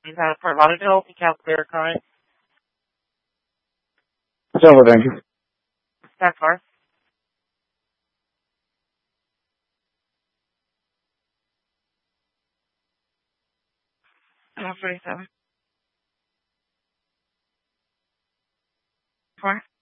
We've had Fort Lauderdale, DeKalb, Clear Current, Silver, thank you. that far. 47. 4.